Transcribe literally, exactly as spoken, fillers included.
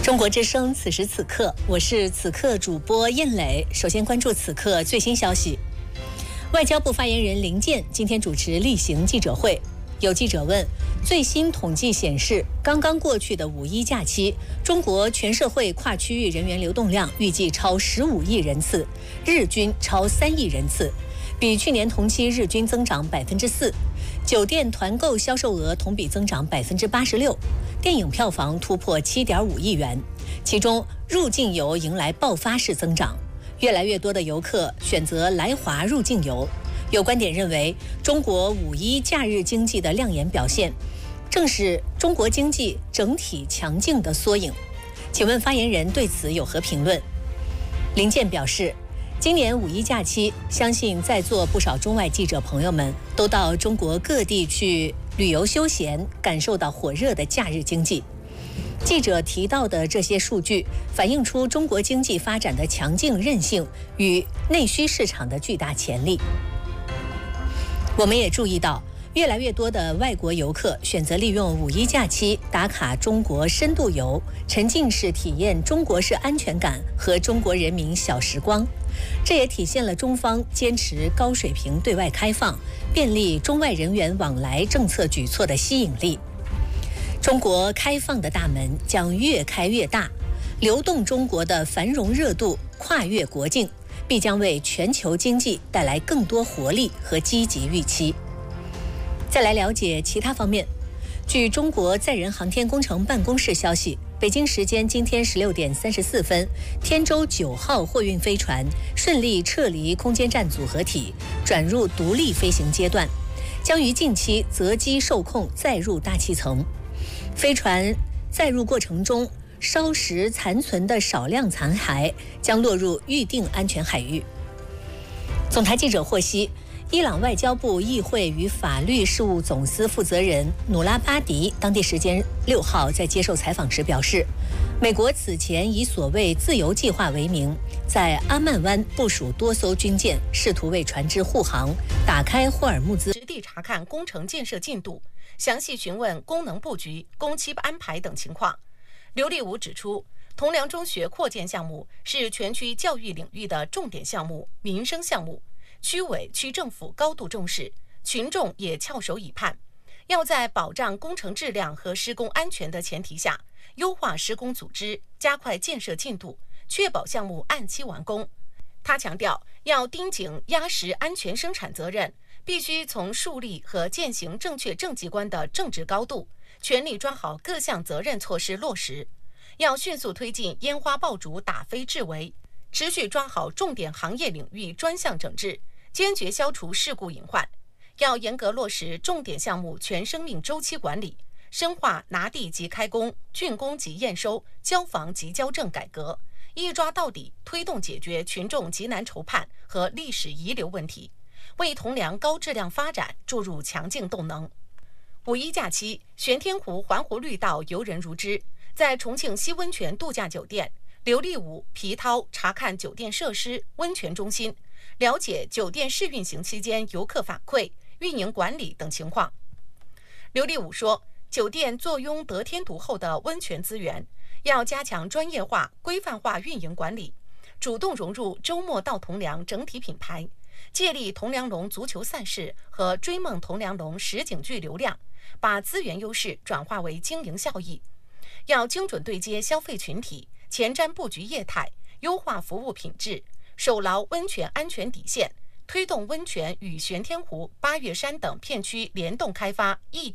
中国之声，此时此刻，我是此刻主播燕磊。首先关注此刻最新消息。外交部发言人林健今天主持例行记者会，有记者问：最新统计显示，刚刚过去的五一假期，中国全社会跨区域人员流动量预计超十五亿人次，日均超三亿人次，比去年同期日均增长百分之四。酒店团购销售额同比增长百分之八十六，电影票房突破七点五亿元，其中入境游迎来爆发式增长，越来越多的游客选择来华入境游。有观点认为，中国五一假日经济的亮眼表现，正是中国经济整体强劲的缩影。请问发言人对此有何评论？林健表示，今年五一假期，相信在座不少中外记者朋友们都到中国各地去旅游休闲，感受到火热的假日经济。记者提到的这些数据，反映出中国经济发展的强劲韧性与内需市场的巨大潜力。我们也注意到，越来越多的外国游客选择利用五一假期打卡中国深度游，沉浸式体验中国式安全感和中国人民小时光。这也体现了中方坚持高水平对外开放、便利中外人员往来政策举措的吸引力。中国开放的大门将越开越大，流动中国的繁荣热度跨越国境，必将为全球经济带来更多活力和积极预期。再来了解其他方面。据中国载人航天工程办公室消息，北京时间今天十六点三十四分，天舟九号货运飞船顺利撤离空间站组合体，转入独立飞行阶段，将于近期择机受控载入大气层。飞船载入过程中烧蚀残存的少量残骸将落入预定安全海域。总台记者获悉，伊朗外交部议会与法律事务总司负责人努拉巴迪当地时间六号在接受采访时表示，美国此前以所谓自由计划为名，在阿曼湾部署多艘军舰，试图为船只护航，打开霍尔木兹。 实地查看工程建设进度，详细询问功能布局、工期安排等情况。刘立武指出，铜梁中学扩建项目是全区教育领域的重点项目、民生项目。区委区政府高度重视，群众也翘首以盼，要在保障工程质量和施工安全的前提下，优化施工组织，加快建设进度，确保项目按期完工。他强调，要盯紧压实安全生产责任，必须从树立和践行正确政绩观的政治高度，全力抓好各项责任措施落实。要迅速推进烟花爆竹打非治围，持续抓好重点行业领域专项整治，坚决消除事故隐患。要严格落实重点项目全生命周期管理，深化拿地即开工、竣工即验收、交房即交证改革，一抓到底，推动解决群众急难愁盼和历史遗留问题，为铜梁高质量发展注入强劲动能。五一假期，玄天湖环湖绿道游人如织，在重庆西温泉度假酒店，刘立武、皮涛查看酒店设施、温泉中心，了解酒店试运行期间游客反馈、运营管理等情况。刘立武说，酒店坐拥得天独厚的温泉资源，要加强专业化、规范化运营管理，主动融入周末到铜梁整体品牌，借力铜梁龙足球赛事和追梦铜梁龙实景剧流量，把资源优势转化为经营效益。要精准对接消费群体，前瞻布局业态，优化服务品质，守牢温泉安全底线，推动温泉与玄天湖、八岳山等片区联动开发异